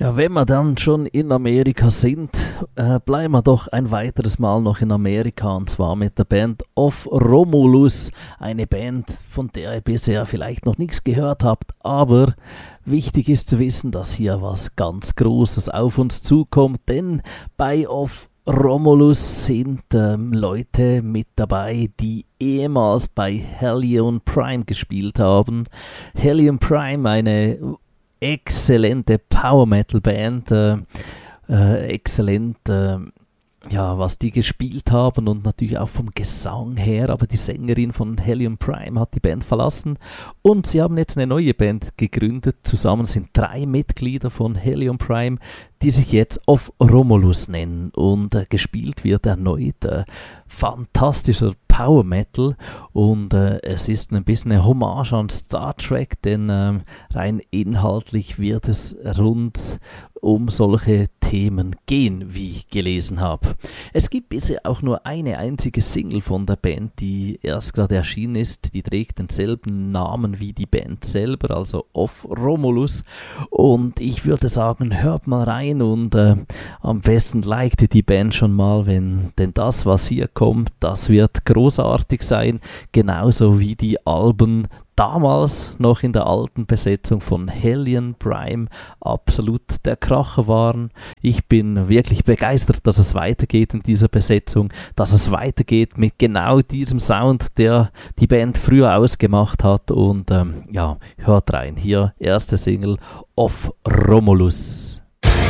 Ja, wenn wir dann schon in Amerika sind, bleiben wir doch ein weiteres Mal noch in Amerika, und zwar mit der Band of Romulus. Eine Band, von der ihr bisher vielleicht noch nichts gehört habt, aber wichtig ist zu wissen, dass hier was ganz Großes auf uns zukommt, denn bei Of Romulus sind Leute mit dabei, die ehemals bei Hellion Prime gespielt haben. Hellion Prime, eine exzellente Power Metal Band, exzellent, ja, was die gespielt haben und natürlich auch vom Gesang her, aber die Sängerin von Hellion Prime hat die Band verlassen und sie haben jetzt eine neue Band gegründet. Zusammen sind 3 Mitglieder von Hellion Prime, die sich jetzt Of Romulus nennen, und gespielt wird erneut fantastischer Power Metal, und es ist ein bisschen eine Hommage an Star Trek, denn rein inhaltlich wird es rund um solche Themen gehen, wie ich gelesen habe. Es gibt bisher auch nur eine einzige Single von der Band, die erst gerade erschienen ist. Die trägt denselben Namen wie die Band selber, also Of Romulus. Und ich würde sagen, hört mal rein und am besten liked die Band schon mal, denn das, was hier kommt, das wird großartig sein. Genauso wie die Alben damals noch in der alten Besetzung von Hellion Prime absolut der Kracher waren. Ich bin wirklich begeistert, dass es weitergeht in dieser Besetzung, dass es weitergeht mit genau diesem Sound, der die Band früher ausgemacht hat. Und ja, hört rein. Hier erste Single Of Romulus.